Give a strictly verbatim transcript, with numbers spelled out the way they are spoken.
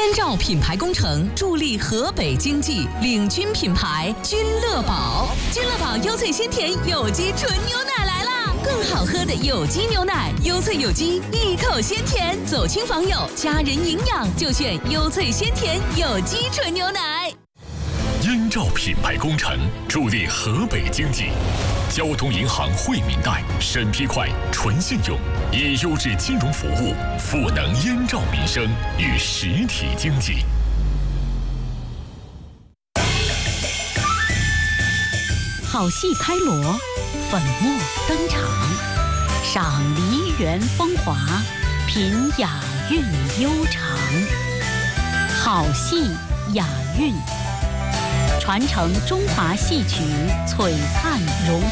燕赵品牌工程助力河北经济，领军品牌君乐宝。君乐宝优萃鲜甜有机纯牛奶来啦！更好喝的有机牛奶，优萃有机，一口鲜甜。走亲访友，家人营养就选优萃鲜甜有机纯牛奶。 燕赵品牌工程助力河北经济。交通银行惠民贷审批快，纯信用，以优质金融服务赋能燕赵民生与实体经济。 好戏开锣，粉墨登场，赏梨园风华，品雅韵悠长。好戏雅韵，传承中华戏曲璀璨荣